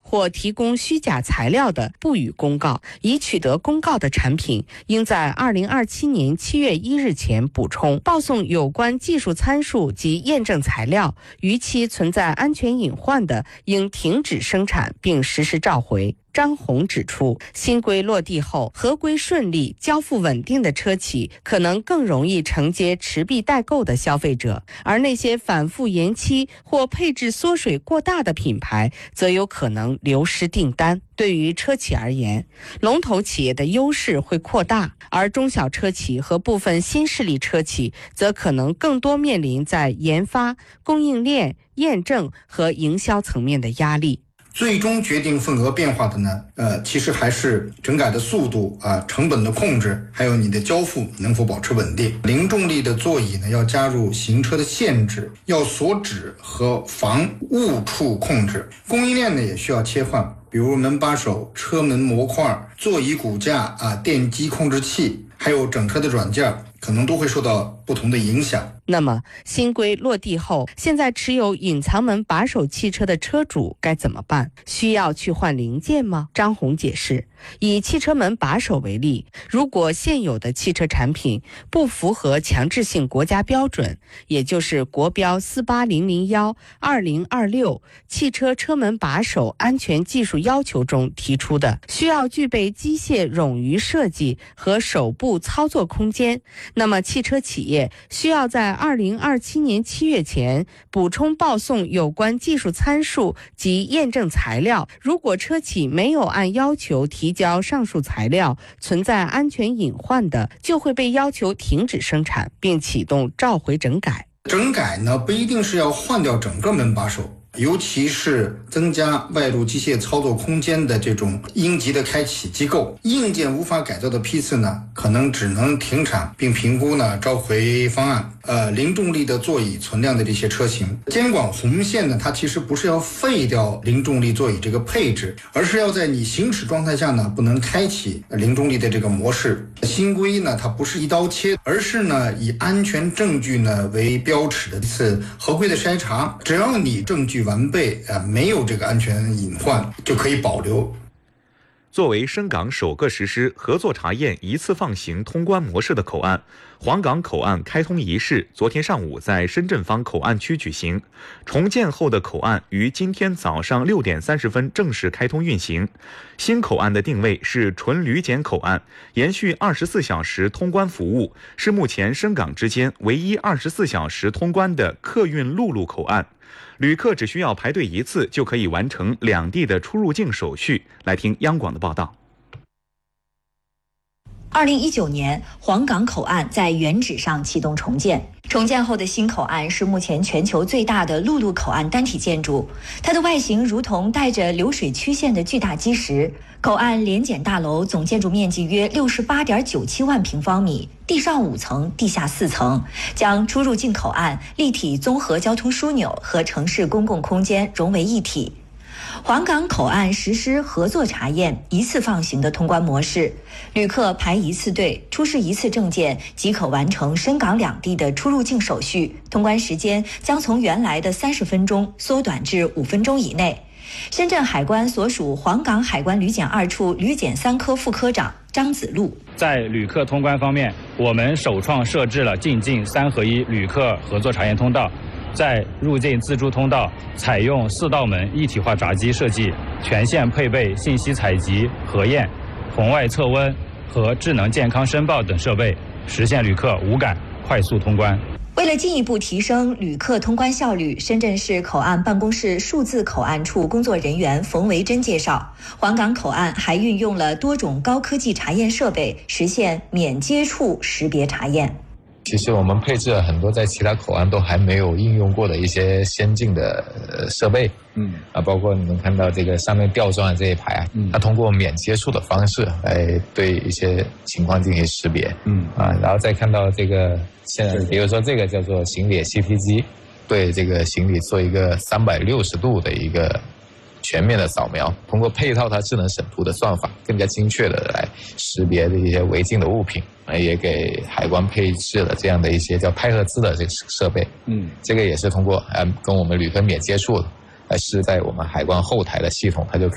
或提供虚假材料的，不予公告。已取得公告的产品，应在2027年7月1日前补充报送有关技术参数及验证材料，逾期存在安全隐患的，应停止生产并实施召回。张红指出，新规落地后，合规顺利、交付稳定的车企可能更容易承接持币待购的消费者，而那些反复延期或配置缩水过大的品牌，则有可能流失订单。对于车企而言，龙头企业的优势会扩大，而中小车企和部分新势力车企则可能更多面临在研发、供应链、验证和营销层面的压力。 最终决定份额变化的呢，其实还是整改的速度成本的控制，还有你的交付能否保持稳定。零重力的座椅呢，要加入行车的限制，要锁止和防误触控制。供应链呢也需要切换，比如门把手、车门模块、座椅骨架电机控制器，还有整车的软件，可能都会受到不同的影响。 那么新规落地后，现在持有隐藏门把手汽车的车主该怎么办？需要去换零件吗？张红解释，以汽车门把手为例，如果现有的汽车产品不符合强制性国家标准，也就是国标48001-2026汽车车门把手安全技术要求中提出的，需要具备机械冗余设计和手部操作空间，那么汽车企业需要在2027年7月前补充报送有关技术参数及验证材料。如果车企没有按要求提交上述材料，存在安全隐患的，就会被要求停止生产并启动召回整改。 整改呢，不一定是要换掉整个门把手，尤其是增加外部机械操作空间的这种应急的开启机构，硬件无法改造的批次呢，可能只能停产并评估呢召回方案。零重力的座椅存量的这些车型，监管红线呢，它其实不是要废掉零重力座椅这个配置，而是要在你行驶状态下呢，不能开启零重力的这个模式。新规呢，它不是一刀切，而是呢以安全证据呢为标尺的一次合规的筛查，只要你证据完备，没有这个安全隐患，就可以保留。 作为深港首个实施合作查验一次放行通关模式的口岸，黄港口岸开通仪式昨天上午在深圳方口岸区举行。重建后的口岸于今天早上6点30分正式开通运行。新口岸的定位是纯旅检口岸，延续24小时通关服务，是目前深港之间唯一24小时通关的客运陆路口岸。旅客只需要排队一次就可以完成两地的出入境手续。来听央广的报道。 2019年，黄港口岸在原址上启动重建。重建后的新口岸是目前全球最大的陆路口岸单体建筑，它的外形如同带着流水曲线的巨大基石。口岸联检大楼总建筑面积约68.97万平方米，地上5层，地下4层，将出入境口岸、立体综合交通枢纽和城市公共空间融为一体。黄港口岸实施合作查验一次放行的通关模式，旅客排一次队，出示一次证件即可完成深港两地的出入境手续，通关时间将从原来的30分钟缩短至5分钟以内。深圳海关所属黄港海关旅检2处旅检3科副科长张子路， 在旅客通关方面，我们首创设置了进境3合1旅客合作查验通道，在入境自助通道采用4道门一体化闸机设计，全线配备信息采集、核验、红外测温和智能健康申报等设备，实现旅客无感快速通关。 为了进一步提升旅客通关效率，深圳市口岸办公室数字口岸处工作人员冯维珍介绍，黄港口岸还运用了多种高科技查验设备，实现免接触识别查验。 其实我们配置了很多在其他口岸都还没有应用过的一些先进的设备，包括你们看到这个上面吊装的这一排，它通过免接触的方式来对一些情况进行识别，然后再看到这个现在，比如说这个叫做行李 CT 机，对这个行李做一个360度的一个全面的扫描，通过配套它智能审图的算法，更加精确的来识别的一些违禁的物品，也给海关配置了这样的一些叫拍合兹的这个设备，这个也是通过跟我们旅客免接触的，是在我们海关后台的系统，它就